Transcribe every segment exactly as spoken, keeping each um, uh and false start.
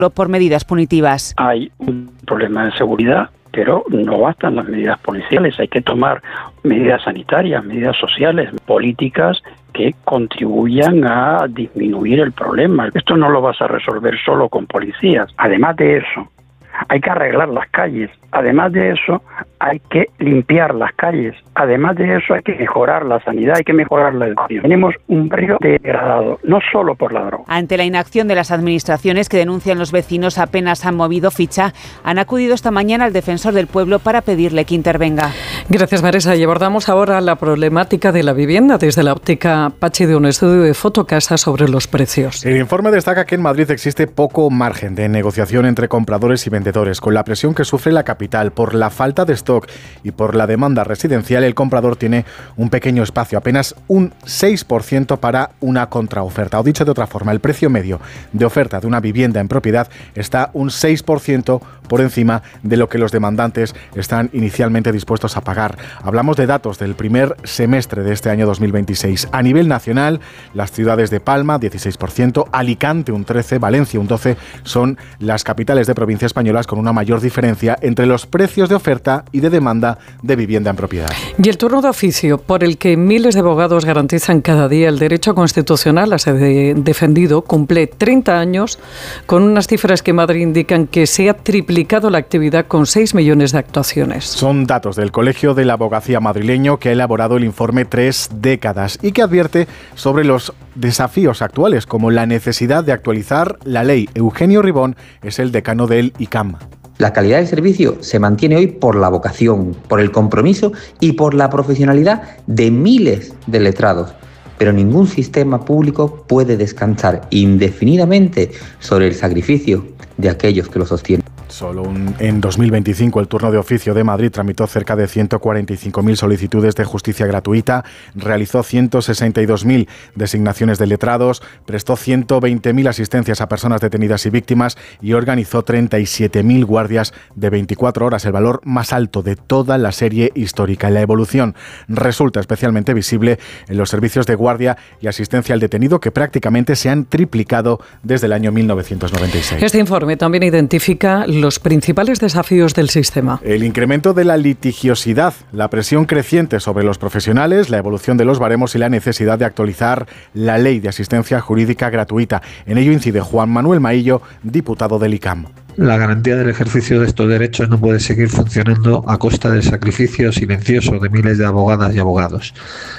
por medidas punitivas. Hay un problema de seguridad, pero no bastan las medidas policiales, hay que tomar medidas sanitarias, medidas sociales, políticas que contribuyan a disminuir el problema. Esto no lo vas a resolver solo con policías. Además de eso, hay que arreglar las calles. Además de eso, hay que limpiar las calles. Además de eso, hay que mejorar la sanidad, hay que mejorar la educación. Tenemos un barrio degradado, no solo por la droga. Ante la inacción de las administraciones que denuncian los vecinos apenas han movido ficha, han acudido esta mañana al defensor del pueblo para pedirle que intervenga. Gracias, Marisa. Y abordamos ahora la problemática de la vivienda desde la óptica Pachi de un estudio de Fotocasa sobre los precios. El informe destaca que en Madrid existe poco margen de negociación entre compradores y vendedores. Con la presión que sufre la capital por la falta de stock y por la demanda residencial, el comprador tiene un pequeño espacio, apenas un seis por ciento para una contraoferta. O dicho de otra forma, el precio medio de oferta de una vivienda en propiedad está un seis por ciento por encima de lo que los demandantes están inicialmente dispuestos a pagar. Hablamos de datos del primer semestre de este año dos mil veintiséis. A nivel nacional, las ciudades de Palma, dieciséis por ciento, Alicante, un trece por ciento, Valencia, un doce por ciento, son las capitales de provincia españolas con una mayor diferencia entre los precios de oferta y de demanda de vivienda en propiedad. Y el turno de oficio, por el que miles de abogados garantizan cada día el derecho constitucional a ser de defendido, cumple treinta años, con unas cifras que en Madrid indican que se ha triplicado la actividad con seis millones de actuaciones. Son datos del Colegio de la Abogacía madrileño, que ha elaborado el informe Tres décadas y que advierte sobre los desafíos actuales, como la necesidad de actualizar la ley. Eugenio Ribón es el decano del I C A M. La calidad del servicio se mantiene hoy por la vocación, por el compromiso y por la profesionalidad de miles de letrados. Pero ningún sistema público puede descansar indefinidamente sobre el sacrificio de aquellos que lo sostienen. Solo un, en dos mil veinticinco el turno de oficio de Madrid tramitó cerca de ciento cuarenta y cinco mil solicitudes de justicia gratuita, realizó ciento sesenta y dos mil designaciones de letrados, prestó ciento veinte mil asistencias a personas detenidas y víctimas y organizó treinta y siete mil guardias de veinticuatro horas, el valor más alto de toda la serie histórica. La evolución resulta especialmente visible en los servicios de guardia y asistencia al detenido, que prácticamente se han triplicado desde el año mil novecientos noventa y seis. Este informe también identifica los principales desafíos del sistema. El incremento de la litigiosidad, la presión creciente sobre los profesionales, la evolución de los baremos y la necesidad de actualizar la ley de asistencia jurídica gratuita. En ello incide Juan Manuel Maillo, diputado del I C A M. La garantía del ejercicio de estos derechos no puede seguir funcionando a costa del sacrificio silencioso de miles de abogadas y abogados.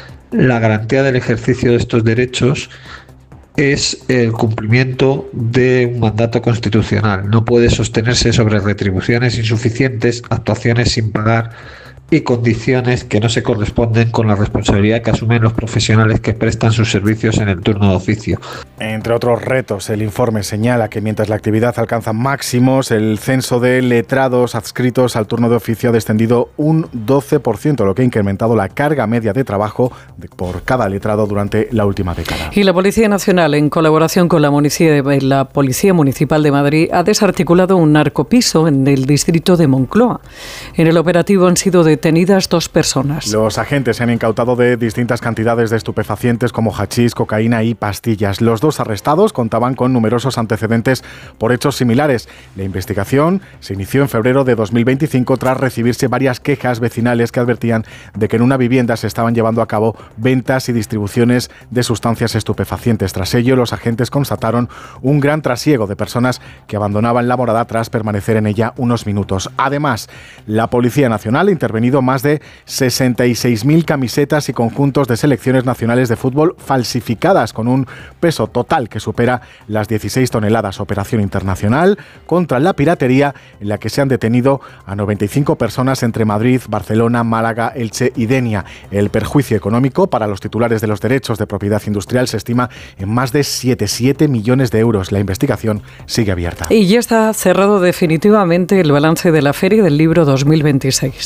La garantía del ejercicio de estos derechos es el cumplimiento de un mandato constitucional. No puede sostenerse sobre retribuciones insuficientes, actuaciones sin pagar y condiciones que no se corresponden con la responsabilidad que asumen los profesionales que prestan sus servicios en el turno de oficio. Entre otros retos, el informe señala que mientras la actividad alcanza máximos, el censo de letrados adscritos al turno de oficio ha descendido un doce por ciento, lo que ha incrementado la carga media de trabajo de, por cada letrado durante la última década. Y la Policía Nacional, en colaboración con la, la Policía Municipal de Madrid, ha desarticulado un narcopiso en el distrito de Moncloa. En el operativo han sido detenidas dos personas. Los agentes se han incautado de distintas cantidades de estupefacientes como hachís, cocaína y pastillas. Los dos arrestados contaban con numerosos antecedentes por hechos similares. La investigación se inició en febrero de dos mil veinticinco tras recibirse varias quejas vecinales que advertían de que en una vivienda se estaban llevando a cabo ventas y distribuciones de sustancias estupefacientes. Tras ello, los agentes constataron un gran trasiego de personas que abandonaban la morada tras permanecer en ella unos minutos. Además, la Policía Nacional ha intervenido más de sesenta y seis mil camisetas y conjuntos de selecciones nacionales de fútbol falsificadas, con un peso total que supera las dieciséis toneladas. Operación internacional contra la piratería, en la que se han detenido a noventa y cinco personas entre Madrid, Barcelona, Málaga, Elche y Denia. El perjuicio económico para los titulares de los derechos de propiedad industrial se estima en más de setenta y siete millones de euros. La investigación sigue abierta. Y ya está cerrado definitivamente el balance de la Feria del Libro dos mil veintiséis. Facturación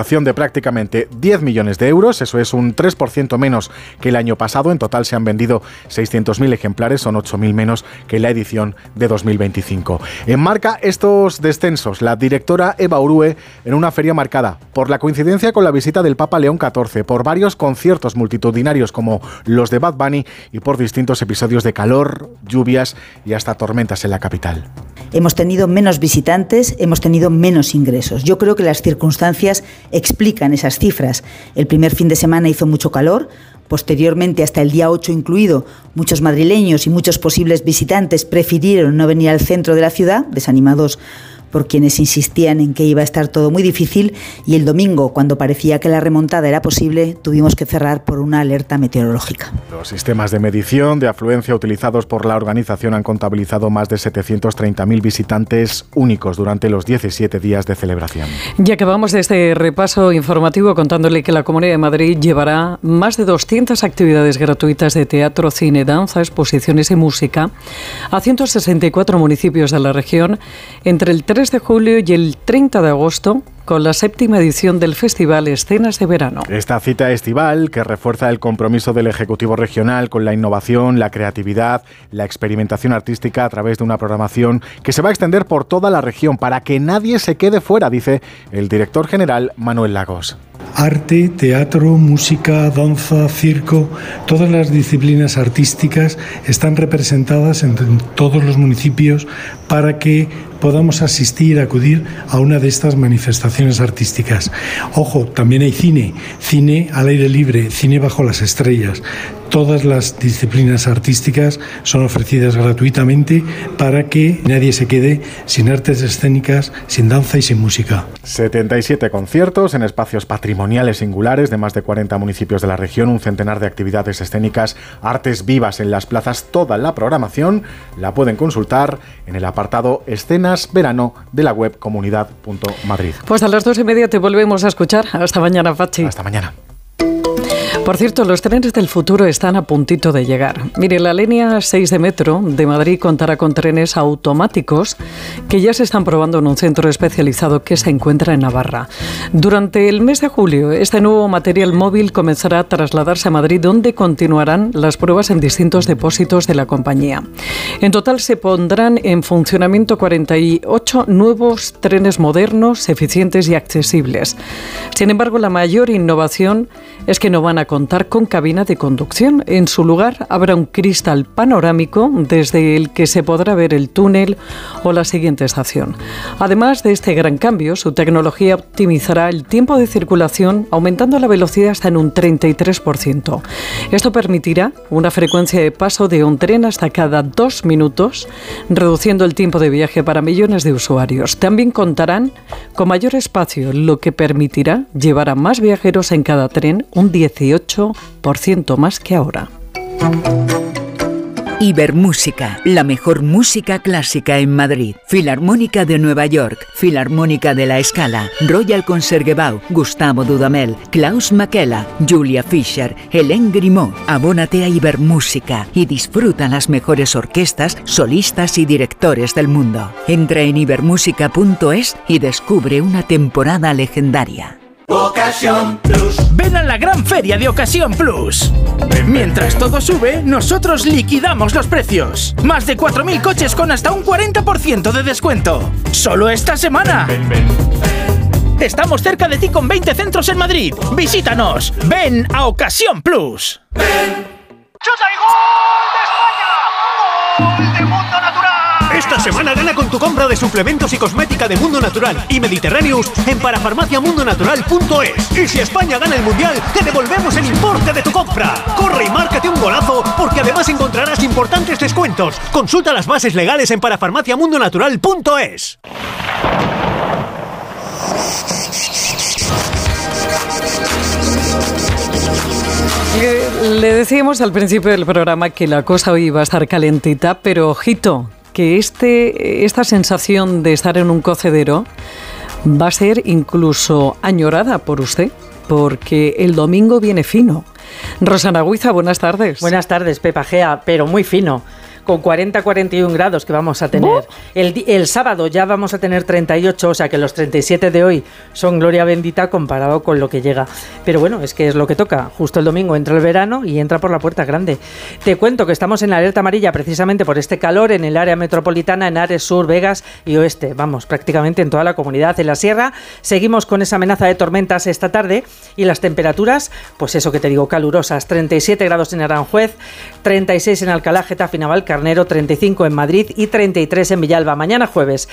recaudación de prácticamente diez millones de euros, eso es un tres por ciento menos que el año pasado. En total se han vendido seiscientos mil ejemplares, son ocho mil menos que en la edición de dos mil veinticinco. Enmarca estos descensos la directora Eva Urue en una feria marcada por la coincidencia con la visita del Papa León catorce, por varios conciertos multitudinarios como los de Bad Bunny y por distintos episodios de calor, lluvias y hasta tormentas en la capital. Hemos tenido menos visitantes, hemos tenido menos ingresos. Yo creo que las circunstancias explican esas cifras. El primer fin de semana hizo mucho calor. Posteriormente, hasta el día ocho incluido, muchos madrileños y muchos posibles visitantes prefirieron no venir al centro de la ciudad, desanimados por quienes insistían en que iba a estar todo muy difícil, y el domingo, cuando parecía que la remontada era posible, tuvimos que cerrar por una alerta meteorológica. Los sistemas de medición de afluencia utilizados por la organización han contabilizado más de setecientos treinta mil visitantes únicos durante los diecisiete días de celebración. Y acabamos de este repaso informativo contándole que la Comunidad de Madrid llevará más de doscientas actividades gratuitas de teatro, cine, danza, exposiciones y música a ciento sesenta y cuatro municipios de la región entre el tres de julio y el treinta de agosto, con la séptima edición del Festival Escenas de Verano. Esta cita estival, que refuerza el compromiso del Ejecutivo Regional con la innovación, la creatividad, la experimentación artística a través de una programación que se va a extender por toda la región para que nadie se quede fuera, dice el director general Manuel Lagos. Arte, teatro, música, danza, circo, todas las disciplinas artísticas están representadas en todos los municipios para que podamos asistir, acudir a una de estas manifestaciones artísticas. Ojo, también hay cine, cine al aire libre, cine bajo las estrellas. Todas las disciplinas artísticas son ofrecidas gratuitamente para que nadie se quede sin artes escénicas, sin danza y sin música. setenta y siete conciertos en espacios patrimoniales singulares de más de cuarenta municipios de la región, un centenar de actividades escénicas, artes vivas en las plazas. Toda la programación la pueden consultar en el apartado Escenas Verano de la web comunidad punto madrid. Pues a las dos y media te volvemos a escuchar. Hasta mañana, Pachi. Hasta mañana. Por cierto, los trenes del futuro están a puntito de llegar. Mire, la línea seis de metro de Madrid contará con trenes automáticos que ya se están probando en un centro especializado que se encuentra en Navarra. Durante el mes de julio, este nuevo material móvil comenzará a trasladarse a Madrid, donde continuarán las pruebas en distintos depósitos de la compañía. En total se pondrán en funcionamiento cuarenta y ocho nuevos trenes modernos, eficientes y accesibles. Sin embargo, la mayor innovación es que no van a contar con cabina de conducción. En su lugar habrá un cristal panorámico desde el que se podrá ver el túnel o la siguiente estación. Además de este gran cambio, su tecnología optimizará el tiempo de circulación, aumentando la velocidad hasta en un treinta y tres por ciento. Esto permitirá una frecuencia de paso de un tren hasta cada dos minutos, reduciendo el tiempo de viaje para millones de usuarios. También contarán con mayor espacio, lo que permitirá llevar a más viajeros en cada tren, un dieciocho por ciento más que ahora. Ibermúsica, la mejor música clásica en Madrid. Filarmónica de Nueva York, Filarmónica de La Scala, Royal Concertgebouw, Gustavo Dudamel, Klaus Makela, Julia Fischer, Hélène Grimaud. Abónate a Ibermúsica y disfruta las mejores orquestas, solistas y directores del mundo. Entra en ibermúsica punto es y descubre una temporada legendaria. Ocasión Plus. Ven a la gran feria de Ocasión Plus. Mientras todo sube, nosotros liquidamos los precios. Más de cuatro mil coches con hasta un cuarenta por ciento de descuento. Solo esta semana. Ven, ven. Estamos cerca de ti con veinte centros en Madrid. Visítanos. Ven a Ocasión Plus. Ven. ¡Chuta y gol de España! ¡Gol de Mundo Natural! Esta semana gana con tu compra de suplementos y cosmética de Mundo Natural y Mediterráneos en parafarmacia mundo natural punto es. Y si España gana el Mundial, te devolvemos el importe de tu compra. Corre y márcate un golazo, porque además encontrarás importantes descuentos. Consulta las bases legales en parafarmacia mundo natural punto es. Le decíamos al principio del programa que la cosa hoy iba a estar calentita, pero ojito, que este, esta sensación de estar en un cocedero va a ser incluso añorada por usted, porque el domingo viene fino. Rosana Guiza, buenas tardes. Buenas tardes, Pepa Gea, pero muy fino. con cuarenta a cuarenta y un grados que vamos a tener. ¿Oh? El, el sábado ya vamos a tener treinta y ocho, o sea que los treinta y siete de hoy son gloria bendita comparado con lo que llega. Pero bueno, es que es lo que toca. Justo el domingo entra el verano y entra por la puerta grande. Te cuento que estamos en alerta amarilla precisamente por este calor en el área metropolitana, en Ares, Sur, Vegas y Oeste. Vamos, prácticamente en toda la comunidad. En la sierra seguimos con esa amenaza de tormentas esta tarde y las temperaturas, pues eso que te digo, calurosas. treinta y siete grados en Aranjuez, treinta y seis en Alcalá, Getafe, Navalcarnero, treinta y cinco en Madrid y treinta y tres en Villalba. Mañana jueves